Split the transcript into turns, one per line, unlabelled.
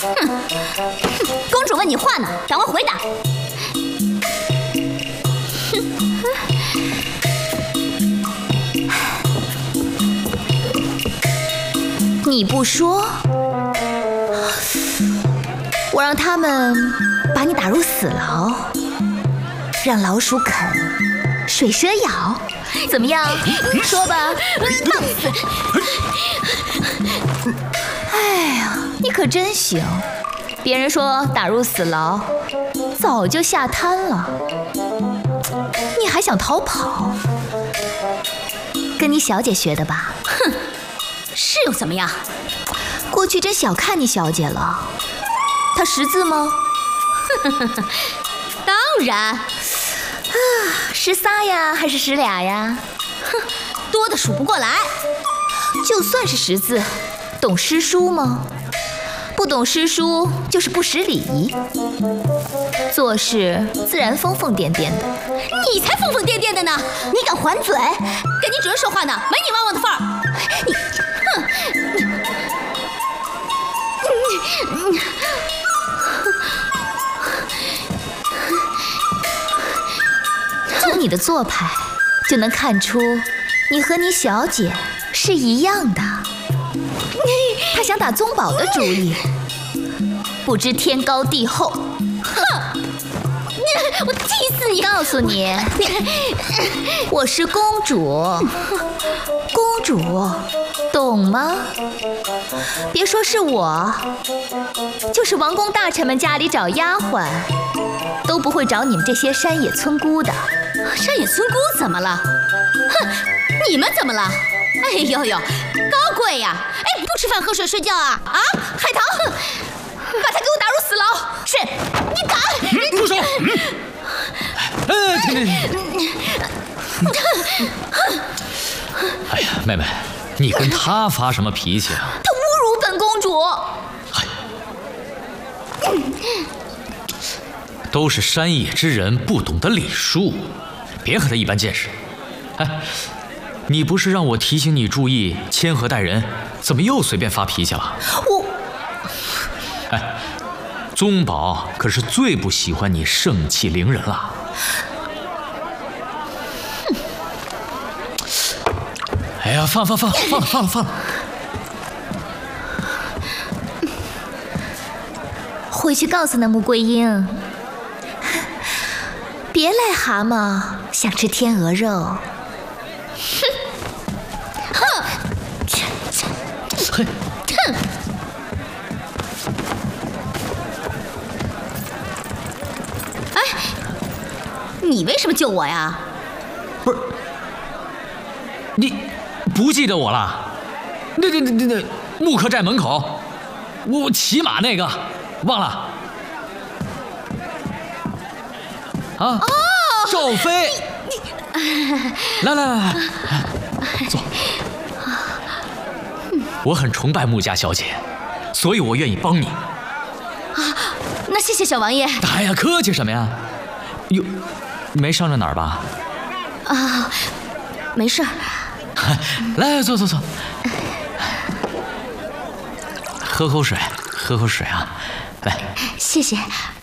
公主问你话呢，赶快回答。你不说，我让他们把你打入死牢，让老鼠啃，水蛇咬，怎么样？说吧，浪死！哎呀，你可真行！别人说打入死牢，早就下滩了，你还想逃跑？跟你小姐学的吧？哼！是又怎么样？过去真小看你小姐了。她识字吗？当然。13呀，还是12呀？哼，多的数不过来。就算是识字，懂诗书吗？不懂诗书就是不识礼仪，做事自然疯疯癫癫的。你才疯疯癫癫的呢！你敢还嘴？跟你主人说话呢，没你汪汪的份儿。你，从你的做派就能看出，你和你小姐是一样的。他想打宗保的主意，不知天高地厚。哼！我气死你！告诉你，我是公主，公主，懂吗？别说是我，就是王公大臣们家里找丫鬟，都不会找你们这些山野村姑的。山野村姑怎么了？哼，你们怎么了？哎呦呦，高贵呀！哎，不吃饭喝水睡觉啊？啊，海棠，把他给我打入死牢！是，你敢？
住手！哎呀，妹妹，你跟他发什么脾气啊？
他侮辱本公主！
都是山野之人，不懂得礼数，别和他一般见识。哎，你不是让我提醒你注意谦和待人，怎么又随便发脾气了？哎，宗保可是最不喜欢你盛气凌人了。哎呀，放了。
回去告诉那穆桂英，别癞蛤蟆想吃天鹅肉。哼！哎，你为什么救我呀？
不是，你不记得我了？那木客寨门口，我骑马那个，忘了？啊！哦，赵飞，来，坐。我很崇拜穆家小姐，所以我愿意帮你。
啊，那谢谢小王爷。
哎呀，客气什么呀？哟，没伤着哪儿吧？
啊，没事。
来，坐。喝口水啊！来，
谢谢。